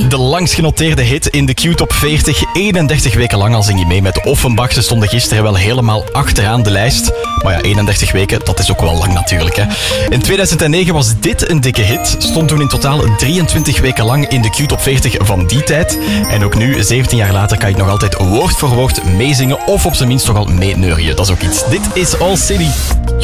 De langst genoteerde hit in de Q-top 40. 31 weken lang al zing je mee met Offenbach. Ze stonden gisteren wel helemaal achteraan de lijst. Maar ja, 31 weken, dat is ook wel lang natuurlijk. Hè. In 2009 was dit een dikke hit. Stond toen in totaal 23 weken lang in de Q-top 40 van die tijd. En ook nu, 17 jaar later, kan je het nog altijd woord voor woord meezingen. Of op zijn minst toch al meeneurien. Dat is ook iets. Dit is All City.